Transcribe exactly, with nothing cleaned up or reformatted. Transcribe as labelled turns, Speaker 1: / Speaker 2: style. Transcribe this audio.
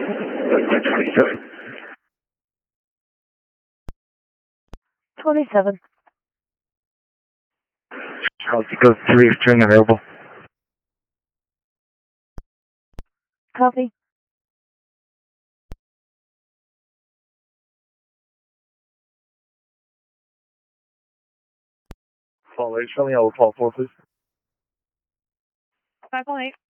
Speaker 1: twenty-seven.
Speaker 2: twenty-seven.
Speaker 1: Charles Echo three, returning available.
Speaker 2: Copy.
Speaker 1: Fall eight, Charlie, I will call four, please.
Speaker 2: five one eight.